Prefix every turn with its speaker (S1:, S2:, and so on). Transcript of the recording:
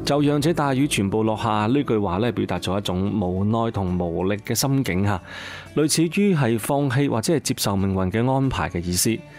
S1: 就讓這大雨全部落下呢句話咧，表達咗一種無奈同無力嘅心境嚇，類似於係放棄或者係接受命運嘅安排嘅意思。